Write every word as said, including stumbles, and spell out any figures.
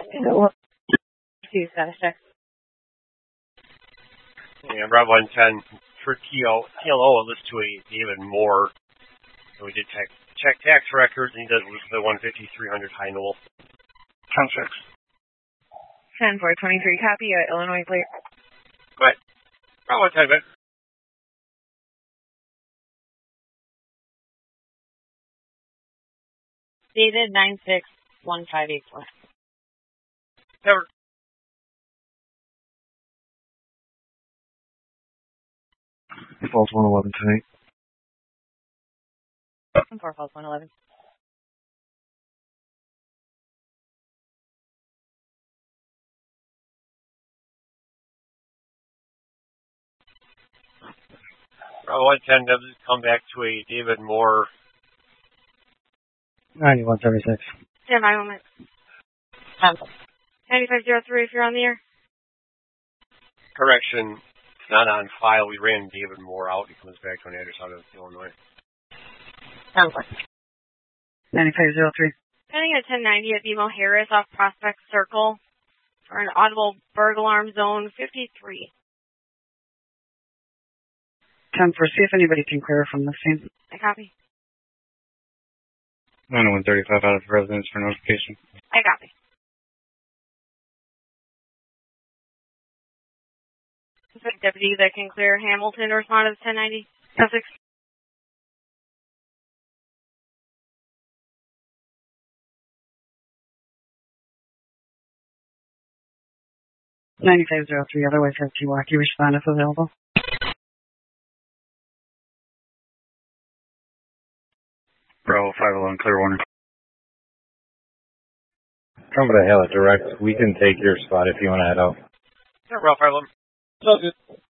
Two status check. And Bravo one ten for T L O, it lists to a David Moore. So we did check, check tax records, and he does list the one fifty three hundred high Knoll. ten six. ten four twenty-three, copy, uh, Illinois clear. Go ahead. Bravo one ten, man. David nine six one five eight four. Cover. False one eleven tonight. four false one eleven. Bravo one ten does come back to a David Moore. ninety-one seventy-six. Stand by a moment. ninety-five zero three if you're on the air. Correction, it's not on file. We ran David Moore out. He comes back to an address out of Illinois. ninety-five zero three. Pending at ten ninety at B M O Harris off Prospect Circle for an audible burglar alarm zone fifty-three. ten four, see if anybody can clear from the scene. I copy. ninety-one thirty-five out of residence for notification. I copy. Deputy that can clear Hamilton to respond to the ten ninety. ten six. ninety-five zero three, otherwise have T-Walkie respond if available. Bravo five eleven, clear warning. Come to hell, direct. We can take your spot if you want to head out. Yeah, Bravo five eleven. So good.